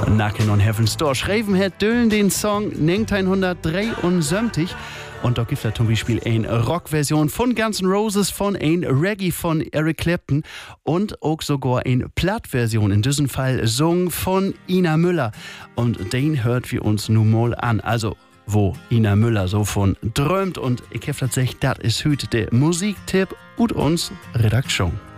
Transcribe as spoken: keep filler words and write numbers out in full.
Knockin' on Heaven's Door schreiben hat Dylan den Song neunzehnhundertdreiundsiebzig. Und da gibt es zum Beispiel eine Rockversion von Guns N' Roses, von ein Reggae von Eric Clapton und auch sogar eine Plattversion, in diesem Fall Song von Ina Müller. Und den hört wir uns nun mal an. Also, wo Ina Müller so von träumt. Und ich habe tatsächlich, das ist heute der Musiktipp und uns Redaktion.